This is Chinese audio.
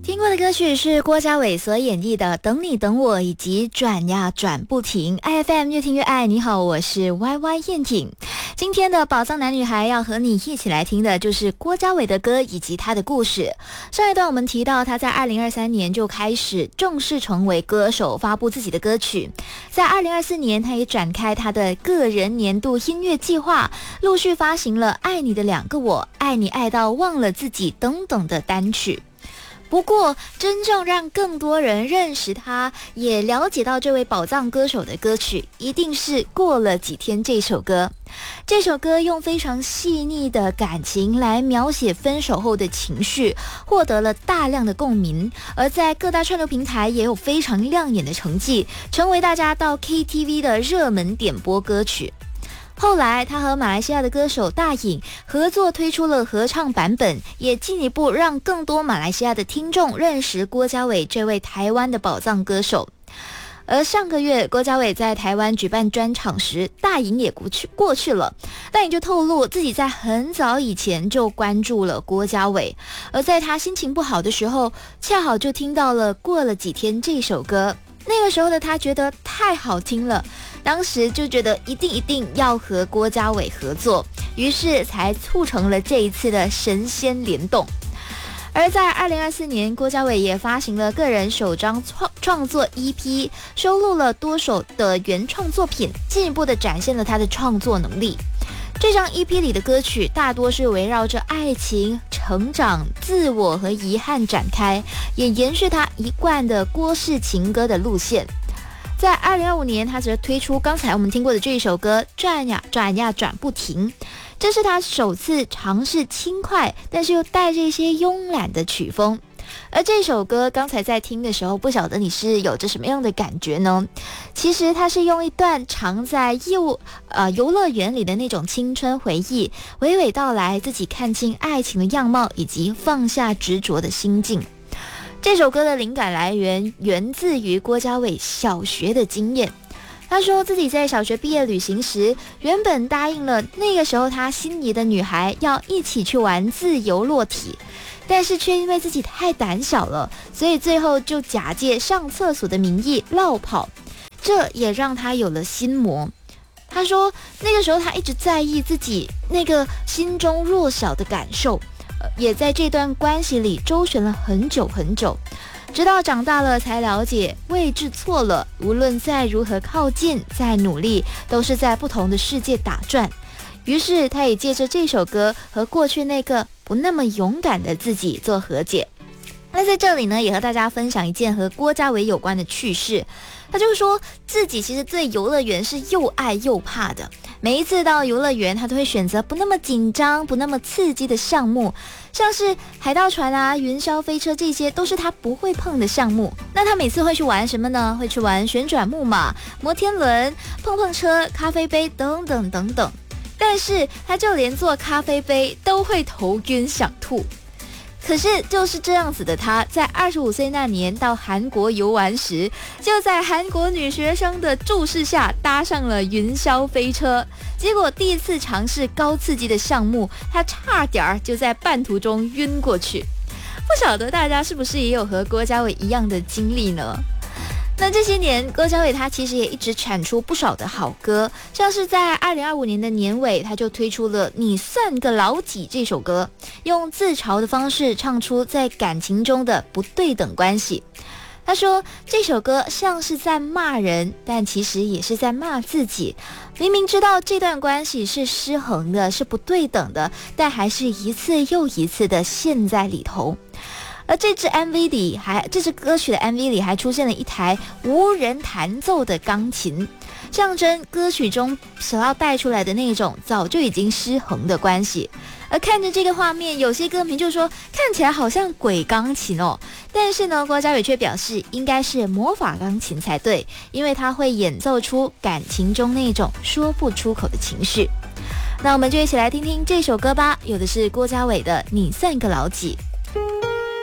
听过的歌曲是郭家伟所演绎的《等你等我》以及《转呀转不停》。IFM 越听越爱，你好，我是 YY 燕婷。今天的宝藏男女孩要和你一起来听的就是郭家伟的歌以及他的故事。上一段我们提到他在2023年就开始正式成为歌手，发布自己的歌曲。在2024年他也展开他的个人年度音乐计划，陆续发行了《爱你的两个我》、《爱你爱到忘了自己》等等的单曲。不过真正让更多人认识他，也了解到这位宝藏歌手的歌曲，一定是过了几天这首歌。这首歌用非常细腻的感情来描写分手后的情绪，获得了大量的共鸣，而在各大串流平台也有非常亮眼的成绩，成为大家到 KTV 的热门点播歌曲。后来他和马来西亚的歌手大颖合作推出了合唱版本，也进一步让更多马来西亚的听众认识郭家伟这位台湾的宝藏歌手。而上个月郭家伟在台湾举办专场时，大颖也过去了。大颖就透露自己在很早以前就关注了郭家伟，而在他心情不好的时候，恰好就听到了过了几天这首歌。那个时候的他觉得太好听了，当时就觉得一定要和郭家伟合作，于是才促成了这一次的神仙联动。而在2024年，郭家伟也发行了个人首张创作 EP， 收录了多首的原创作品，进一步的展现了他的创作能力。这张 EP 里的歌曲大多是围绕着爱情、成长、自我和遗憾展开，也延续他一贯的郭氏情歌的路线。在2025年，他则推出刚才我们听过的这一首歌《转呀转呀转不停》，这是他首次尝试轻快但是又带着一些慵懒的曲风。而这首歌刚才在听的时候，不晓得你是有着什么样的感觉呢？其实它是用一段藏在游乐园里的那种青春回忆，娓娓道来自己看清爱情的样貌以及放下执着的心境。这首歌的灵感来源自于郭家伟小学的经验。他说自己在小学毕业旅行时，原本答应了那个时候他心仪的女孩要一起去玩自由落体，但是却因为自己太胆小了，所以最后就假借上厕所的名义落跑，这也让他有了心魔。他说那个时候他一直在意自己那个心中弱小的感受，也在这段关系里周旋了很久很久，直到长大了才了解位置错了，无论再如何靠近再努力，都是在不同的世界打转。于是他也借着这首歌和过去那个不那么勇敢的自己做和解。那在这里呢，也和大家分享一件和郭家伟有关的趣事。他就说自己其实对游乐园是又爱又怕的，每一次到游乐园他都会选择不那么紧张不那么刺激的项目，像是海盗船啊、云霄飞车，这些都是他不会碰的项目。那他每次会去玩什么呢？会去玩旋转木马、摩天轮、碰碰车、咖啡杯等等等等。但是他就连坐咖啡杯都会头晕想吐。可是就是这样子的他，在25岁那年到韩国游玩时，就在韩国女学生的注视下搭上了云霄飞车。结果第一次尝试高刺激的项目，他差点就在半途中晕过去。不晓得大家是不是也有和郭家伟一样的经历呢？那这些年郭家伟他其实也一直产出不少的好歌，像是在2025年的年尾，他就推出了《你算个老几》这首歌，用自嘲的方式唱出在感情中的不对等关系。他说这首歌像是在骂人，但其实也是在骂自己。明明知道这段关系是失衡的，是不对等的，但还是一次又一次的陷在里头。而这支歌曲的 MV 里还出现了一台无人弹奏的钢琴，象征歌曲中所要带出来的那种早就已经失衡的关系。而看着这个画面，有些歌迷就说看起来好像鬼钢琴哦，但是呢，郭家伟却表示应该是魔法钢琴才对，因为它会演奏出感情中那种说不出口的情绪。那我们就一起来听听这首歌吧，有的是郭家伟的《你算个老几》。